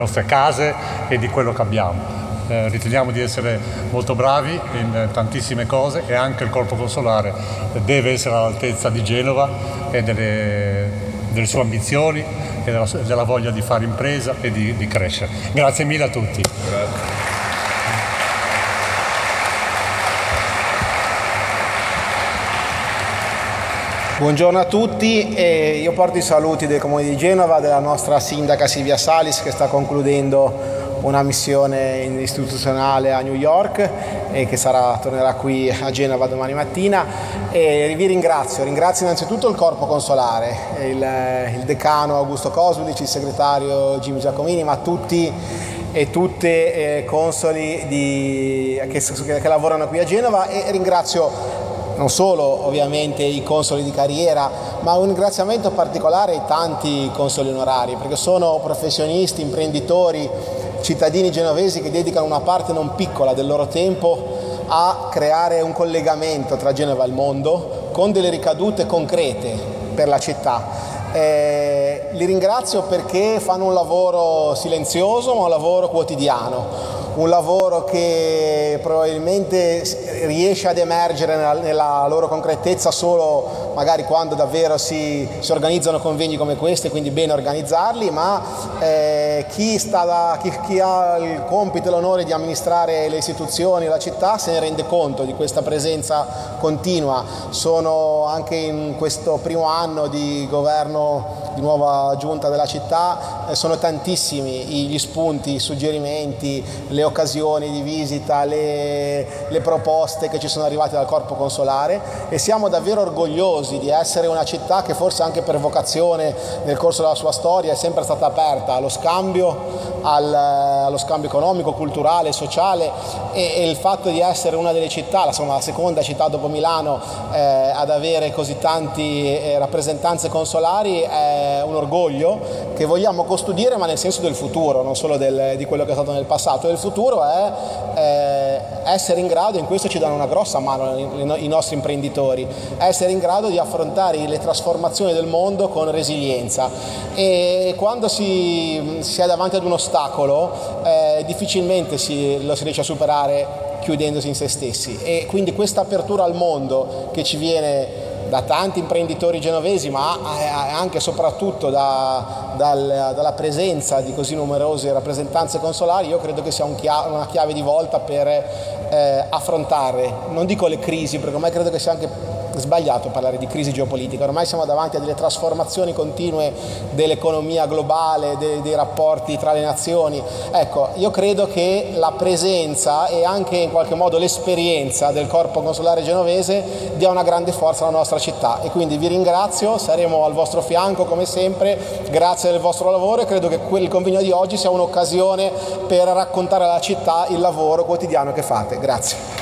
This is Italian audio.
nostre case e di quello che abbiamo. Riteniamo di essere molto bravi in tantissime cose e anche il corpo consolare deve essere all'altezza di Genova e delle sue ambizioni e della voglia di fare impresa e di crescere. Grazie mille a tutti. Grazie. Buongiorno a tutti, io porto i saluti del Comune di Genova, della nostra sindaca Silvia Salis che sta concludendo una missione istituzionale a New York e che tornerà qui a Genova domani mattina. E vi ringrazio innanzitutto il corpo consolare, il decano Augusto Cosulic, il segretario Jimmy Giacomini, ma tutti e tutte consoli che lavorano qui a Genova, e ringrazio non solo ovviamente i consoli di carriera, ma un ringraziamento particolare ai tanti consoli onorari, perché sono professionisti, imprenditori, cittadini genovesi che dedicano una parte non piccola del loro tempo a creare un collegamento tra Genova e il mondo con delle ricadute concrete per la città. Li ringrazio perché fanno un lavoro silenzioso ma un lavoro quotidiano, un lavoro che probabilmente riesce ad emergere nella loro concretezza solo magari quando davvero si organizzano convegni come questi, quindi bene organizzarli, ma chi ha il compito e l'onore di amministrare le istituzioni e la città se ne rende conto di questa presenza continua. Sono anche in questo primo anno di governo di nuova giunta della città, sono tantissimi gli spunti, i suggerimenti, le occasioni di visita, le proposte che ci sono arrivate dal corpo consolare, e siamo davvero orgogliosi di essere una città che forse anche per vocazione nel corso della sua storia è sempre stata aperta allo scambio economico, culturale, sociale, e il fatto di essere una delle città, la seconda città dopo Milano ad avere così tanti rappresentanze consolari è un orgoglio che vogliamo custodire, ma nel senso del futuro, non solo di quello che è stato nel passato. Il futuro è essere in grado, in questo ci danno una grossa mano i nostri imprenditori, essere in grado di affrontare le trasformazioni del mondo con resilienza, e quando si è davanti ad un ostacolo difficilmente lo si riesce a superare chiudendosi in se stessi, e quindi questa apertura al mondo che ci viene da tanti imprenditori genovesi, ma anche e soprattutto dalla presenza di così numerose rappresentanze consolari, io credo che sia una chiave di volta per affrontare, non dico le crisi, perché ormai credo che sia anche sbagliato parlare di crisi geopolitica, ormai siamo davanti a delle trasformazioni continue dell'economia globale, dei rapporti tra le nazioni. Ecco, io credo che la presenza e anche in qualche modo l'esperienza del corpo consolare genovese dia una grande forza alla nostra città, e quindi vi ringrazio, saremo al vostro fianco come sempre, grazie del vostro lavoro, e credo che il convegno di oggi sia un'occasione per raccontare alla città il lavoro quotidiano che fate. Grazie.